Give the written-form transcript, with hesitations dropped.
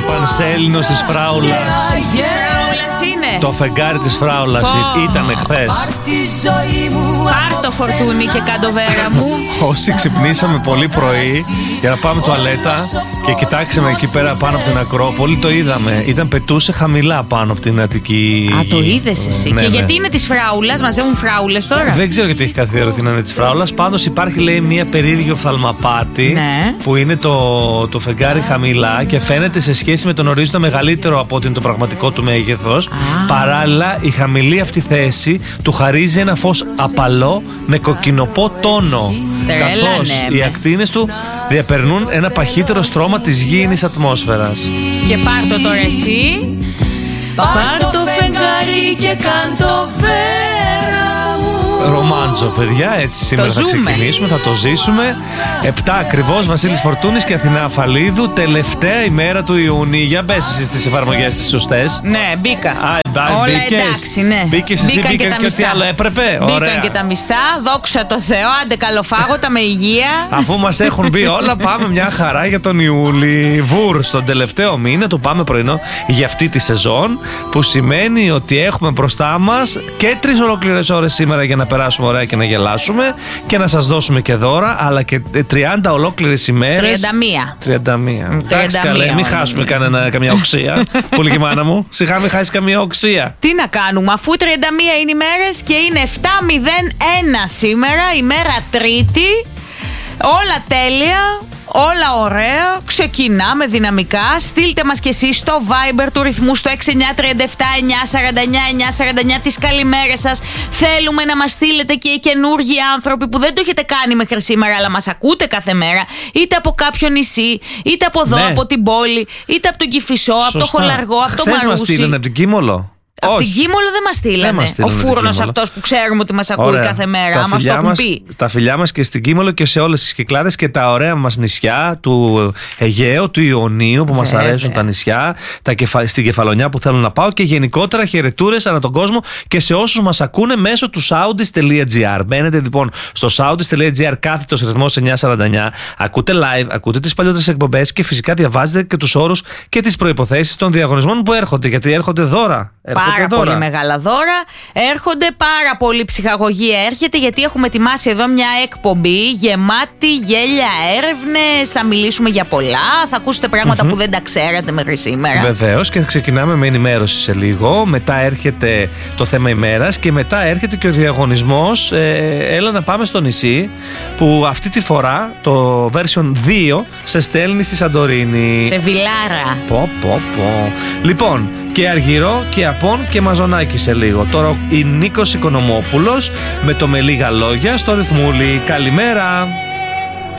Πανσέλινος της Φράουλας. Είναι. Το φεγγάρι της Φράουλας ήταν χθες. Πάρ' το φορτούνι και κάτω βέρα μου. Όσοι ξυπνήσαμε πολύ πρωί για να πάμε τουαλέτα και κοιτάξαμε εκεί πέρα πάνω από την Ακρόπολη, το είδαμε. Πετούσε χαμηλά πάνω από την Αττική. Α, το είδες εσύ. Ναι, και ναι. γιατί είναι της Φράουλας, μαζεύουν φράουλες τώρα. Δεν ξέρω γιατί έχει καθιερωθεί να είναι της Φράουλας. Πάντως υπάρχει, λέει, μια περίεργο φαλμαπάτη, Ναι. που είναι το φεγγάρι χαμηλά και φαίνεται σε σχέση με τον ορίζοντα μεγαλύτερο από ότι είναι το πραγματικό του μέγεθος. Παράλληλα, η χαμηλή αυτή θέση του χαρίζει ένα φως απαλό με κοκκινοπό τόνο. Καθώς οι ακτίνες του διαπερνούν ένα παχύτερο στρώμα της γήινης ατμόσφαιρας. Και πάρ' το τώρα εσύ. Πάρ' το φεγγάρι και κάντο βέρα μου. Ρομάντζο, παιδιά, έτσι σήμερα θα ξεκινήσουμε, θα το ζήσουμε. 7 ακριβώς, Βασίλης Φορτούνης και Αθηνά Αφαλίδου, τελευταία ημέρα του Ιούνιου. Για μπες εσείς στις εφαρμογές τις σωστές. Ναι, μπήκα. Όλα εντάξει, ναι. Μπήκες εσύ, μπήκαν και ό,τι άλλο έπρεπε. Μπήκαν Ωραία. και τα μιστά, δόξα τω Θεώ, άντε καλοφάγωτα με υγεία. Αφού μας έχουν μπει όλα, πάμε μια χαρά για τον Ιούλη. Βουρ, στον τελευταίο μήνα του πάμε πρωινό για αυτή τη σεζόν. Που σημαίνει ότι έχουμε μπροστά μας και 3 ολόκληρες ώρες σήμερα για να περάσουμε ωραία και να γελάσουμε και να σας δώσουμε και δώρα, αλλά και 30 ολόκληρες ημέρες. 31. Εντάξει, καλέ, μην χάσουμε καμιά οξία. Που λέγει η μάνα μου. Σιγά μην χάσει καμία οξία. Τι να κάνουμε, αφού 31 είναι οι μέρες και είναι 7:01 σήμερα, ημέρα Τρίτη. Όλα τέλεια, όλα ωραία. Ξεκινάμε δυναμικά. Στείλτε μας και εσείς στο Viber του ρυθμού στο 6937-949-949 τις καλημέρες σας. Θέλουμε να μας στείλετε και οι καινούργοι άνθρωποι που δεν το έχετε κάνει μέχρι σήμερα, αλλά μας ακούτε κάθε μέρα, είτε από κάποιο νησί, είτε από εδώ, από την πόλη, είτε από τον Κηφισό, από το Χολαργό, από το Μαρούσι. Χθες μας στείλανε από την Κίμολο. Από την Κίμολο δεν μας στείλανε. Ο φούρνος αυτός που ξέρουμε ότι μας ακούει κάθε μέρα. Μας το έχουν πει. Τα φιλιά μας και στην Κίμολο και σε όλες τις Κυκλάδες και τα ωραία μας νησιά του Αιγαίου, του Ιωνίου που μας αρέσουν τα νησιά, στην Κεφαλονιά που θέλω να πάω και γενικότερα χαιρετούρες ανά τον κόσμο και σε όσους μας ακούνε μέσω του soundis.gr. Μπαίνετε λοιπόν στο soundis.gr κάθετος ρυθμός 949, ακούτε live, ακούτε τις παλιότερες εκπομπές και φυσικά διαβάζετε και τους όρους και τις προϋποθέσεις των διαγωνισμών που έρχονται, γιατί έρχονται δώρα. Πάρα πολύ μεγάλα δώρα. Έρχονται, πάρα πολύ ψυχαγωγία έρχεται, γιατί έχουμε ετοιμάσει εδώ μια εκπομπή γεμάτη γέλια, έρευνες. Θα μιλήσουμε για πολλά. Θα ακούσετε πράγματα που δεν τα ξέρατε μέχρι σήμερα. Βεβαίως, και ξεκινάμε με ενημέρωση σε λίγο. Μετά έρχεται το θέμα ημέρας και μετά έρχεται και ο διαγωνισμός. Έλα να πάμε στο νησί, που αυτή τη φορά το version 2 σε στέλνει στη Σαντορίνη. Σε βιλάρα. Λοιπόν, και Αργυρό και Απόν και Μαζονάκι σε λίγο. Τώρα η Νίκος Οικονομόπουλος με το με λίγα λόγια στο ρυθμούλι. Καλημέρα.